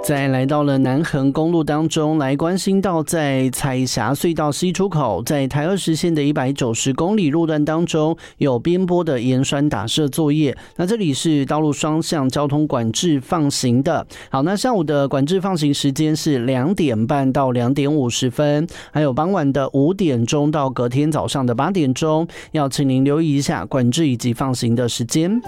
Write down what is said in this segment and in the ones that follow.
再来到了南横公路当中，来关心到在彩霞隧道西出口，在台20线的190公里路段当中，有边坡的盐酸打设作业。那这里是道路双向交通管制放行的。好，那下午的管制放行时间是2点半到2点50分，还有傍晚的5点钟到隔天早上的8点钟，要请您留意一下管制以及放行的时间。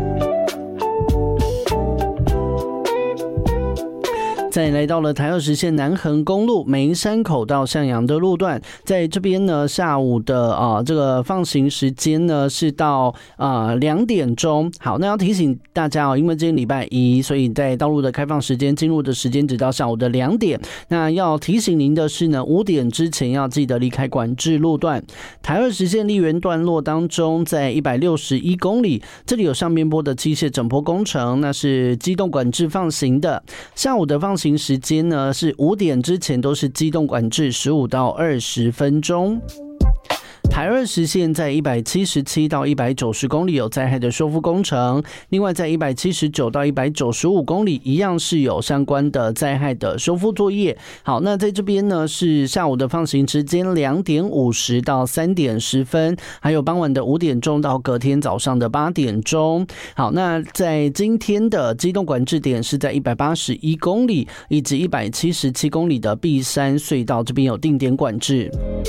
再来到了台20线南横公路梅山口到向阳的路段，在这边呢，下午的这个放行时间呢是到2点钟。好，那要提醒大家因为今天礼拜一，所以在道路的开放时间进入的时间只到下午的2点。那要提醒您的是呢，5点之前要记得离开管制路段。台20线丽园段落当中，在161公里，这里有上边坡的机械整坡工程，那是机动管制放行的。下午的放行时间呢是5点之前都是机动管制15到20分钟。台20线在177到190公里有灾害的修复工程，另外在179到195公里一样是有相关的灾害的修复作业。好，那在这边呢是下午的放行时间2点50到3点10分，还有傍晚的5点钟到隔天早上的8点钟。好，那在今天的机动管制点是在181公里以及177公里的碧山隧道，这边有定点管制。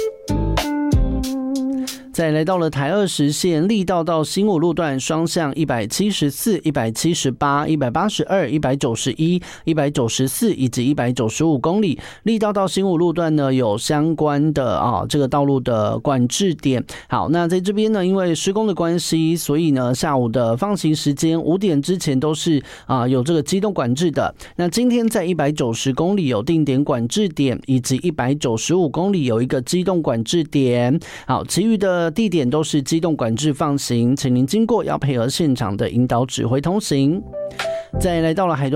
再来到了台20线力道到新武路段双向174、178、182、191、194以及195公里，力道到新武路段呢有相关的这个道路的管制点。好，那在这边呢，因为施工的关系，所以呢下午的放行时间5点之前都是有这个机动管制的。那今天在190公里有定点管制点，以及195公里有一个机动管制点。好，其余的地点都是机动管制放行，请您经过要配合现场的引导指挥通行。再来到了海端